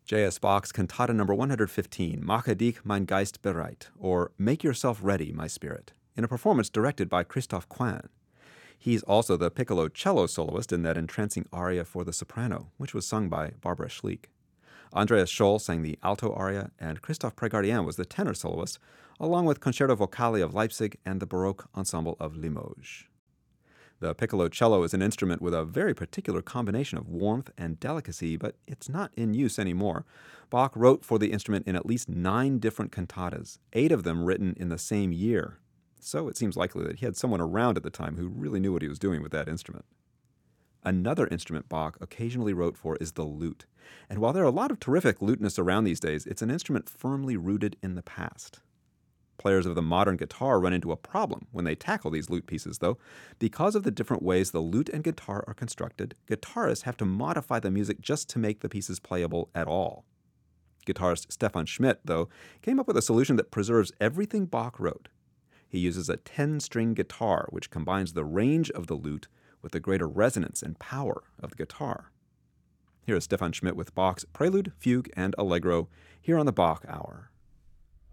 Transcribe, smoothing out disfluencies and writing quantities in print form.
J.S. Bach's Cantata number 115, Mache dich mein Geist bereit, or Make Yourself Ready, My Spirit, in a performance directed by Christoph Quinn. He's also the piccolo cello soloist in that entrancing aria for the soprano, which was sung by Barbara Schlick. Andreas Scholl sang the alto aria, and Christoph Prégardien was the tenor soloist, along with Concerto Vocali of Leipzig and the Baroque Ensemble of Limoges. The piccolo cello is an instrument with a very particular combination of warmth and delicacy, but it's not in use anymore. Bach wrote for the instrument in at least 9 different cantatas, 8 of them written in the same year. So it seems likely that he had someone around at the time who really knew what he was doing with that instrument. Another instrument Bach occasionally wrote for is the lute. And while there are a lot of terrific lutenists around these days, it's an instrument firmly rooted in the past. Players of the modern guitar run into a problem when they tackle these lute pieces, though. Because of the different ways the lute and guitar are constructed, guitarists have to modify the music just to make the pieces playable at all. Guitarist Stefan Schmidt, though, came up with a solution that preserves everything Bach wrote. He uses a 10-string guitar, which combines the range of the lute with the greater resonance and power of the guitar. Here is Stefan Schmidt with Bach's Prelude, Fugue, and Allegro here on the Bach Hour.